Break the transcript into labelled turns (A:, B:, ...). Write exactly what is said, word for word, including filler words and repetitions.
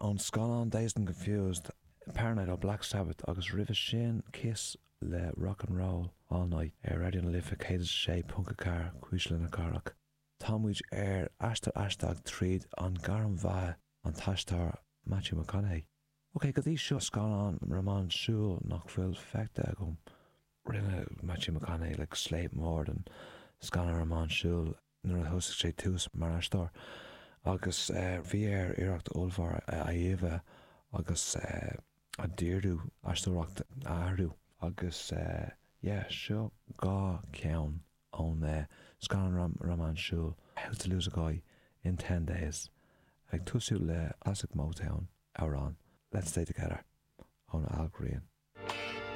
A: ón Scáán Dazed and Confused, Paranoid ó Black Sabbath agus rih sin Kiss le Rock and Roll All Night ar radio na lifa cé sé punca car cuislin na carach. Támuid ar astar ashtag tríd an garan bha an taistar Matthew McConaughey. Ok, go dtí seo Scáán Ramán Siúil nach bhfuil fecta agam rinne Matthew McConaughey le Slate Mord an Scáán Ramán Siúil nuair a thosaigh sé tús mar astar. Agus bhí ar iireacht olbhar a dhéomh agus a dírdú astóireacht airú. Agus yeah, seo gá ceann ón Scáán Ramán Siúil How to Lose a Guy in ten days. Ag túsú le Classic Motown Ouran. Let's Stay Together ón Al Green.